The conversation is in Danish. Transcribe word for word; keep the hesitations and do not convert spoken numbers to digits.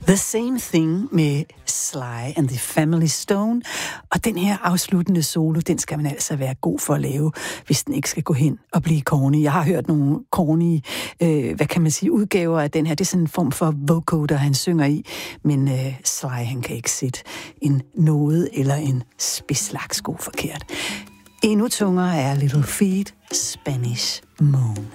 The Same Thing med Sly and the Family Stone. Og den her afsluttende solo, den skal man altså være god for at lave, hvis den ikke skal gå hen og blive corny. Jeg har hørt nogle corny, øh, hvad kan man sige, udgaver af den her. Det er sådan en form for vocoder, han synger i. Men øh, Sly, han kan ikke sætte en node eller en spidslaksko forkert. Endnu tungere er Little Feat, Spanish Moon.